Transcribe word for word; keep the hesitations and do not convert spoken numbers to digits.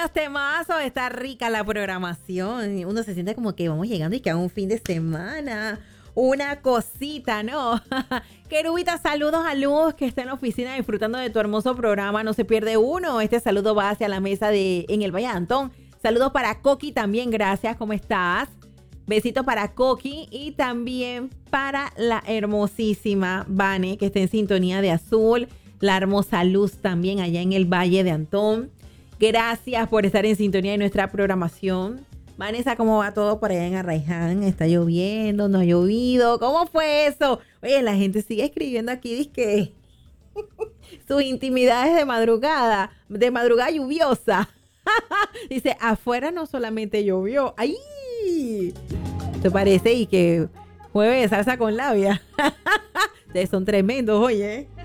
Temitos, temazos, está rica la programación. Uno se siente como que vamos llegando y que a un fin de semana. Una cosita, ¿no? Querubita, saludos a Luz, que está en la oficina disfrutando de tu hermoso programa. No se pierde uno. Este saludo va hacia la mesa de en el Valle de Antón. Saludos para Coqui también, gracias. ¿Cómo estás? Besitos para Coqui y también para la hermosísima Vane, que está en sintonía de azul. La hermosa Luz también allá en el Valle de Antón. Gracias por estar en sintonía de nuestra programación. Vanessa, ¿cómo va todo por allá en Arraiján? ¿Está lloviendo? ¿No ha llovido? ¿Cómo fue eso? Oye, la gente sigue escribiendo aquí, dice que sus intimidades de madrugada, de madrugada lluviosa. Dice, afuera no solamente llovió. ¡Ay! ¿Te parece? Y que jueves de salsa con labia. Ustedes son tremendos, oye.